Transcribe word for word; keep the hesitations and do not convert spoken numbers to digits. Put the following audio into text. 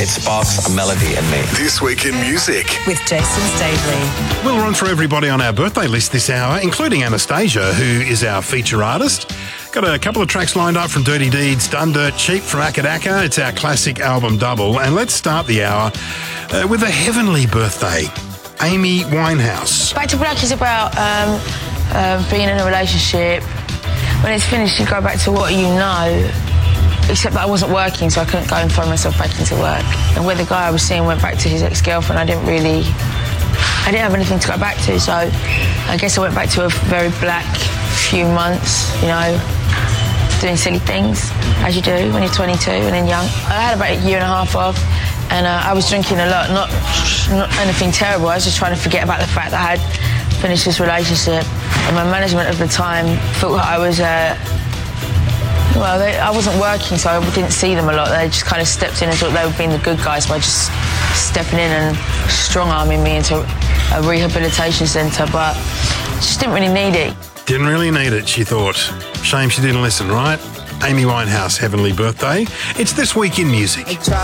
It sparks a melody in me. This Week in Music with Jason Stavely. We'll run through everybody on our birthday list this hour, including Anastasia, who is our feature artist. Got a couple of tracks lined up from Dirty Deeds, Done Dirt Cheap from Akadaka. It's our classic album double. And let's start the hour uh, with a heavenly birthday. Amy Winehouse. Back to Black is about um, um, being in a relationship. When it's finished, you go back to what you know. Except that I wasn't working, so I couldn't go and throw myself back into work. And where the guy I was seeing went back to his ex-girlfriend, I didn't really... I didn't have anything to go back to, so I guess I went back to a very black few months, you know, doing silly things, as you do when you're twenty-two and then young. I had about a year and a half off, and uh, I was drinking a lot, not, not anything terrible. I was just trying to forget about the fact that I had finished this relationship. And my management at the time thought that I was... Uh, Well, they, I wasn't working, so I didn't see them a lot. They just kind of stepped in and thought they were being the good guys by just stepping in and strong-arming me into a rehabilitation centre, but just didn't really need it. Didn't really need it, she thought. Shame she didn't listen, right? Amy Winehouse, heavenly birthday. It's This Week in Music.